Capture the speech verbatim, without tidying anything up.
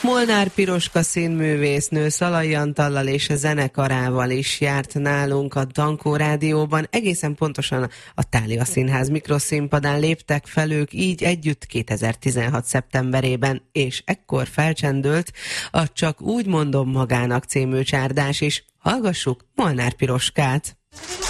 Molnár Piroska színművésznő Szalai Antallal és a zenekarával is járt nálunk a Dankó Rádióban, egészen pontosan a Thália Színház mikroszínpadán léptek fel ők így együtt kétezer-tizenhat szeptemberében, és ekkor felcsendült a Csak úgy mondom magának című csárdás is. Hallgassuk Molnár Piroskát!